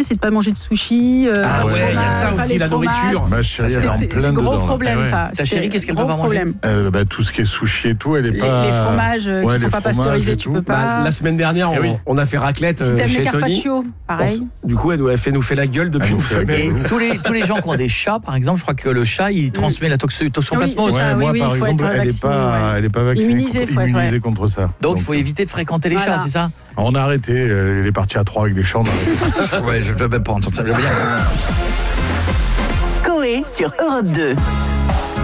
c'est de pas manger de sushi. Ah ouais, il y a ça aussi, la nourriture. Ma chérie, elle est en plein dedans. C'est un gros problème, ça. Ta chérie, qu'est-ce qu'elle peut pas manger? Tout ce qui est sushi et tout, elle est pas... Les fromages qui sont pas pasteurisés, tu peux pas. La semaine dernière, on a fait raclette si t'aimes chez les Tony. carpaccio, pareil. Du coup, elle nous fait la gueule depuis une semaine. Et tous les gens qui ont des chats, par exemple, je crois que le chat, il transmet la toxoplasmose. Moi, par exemple, elle est pas vaccinée. Immunisée contre ça. Donc, il faut éviter de fréquenter les chats, c'est ça? On a arrêté. Elle est partie à 3 avec des chats. Ouais, je ne veux même pas entendre ça. Coé sur Europe 2.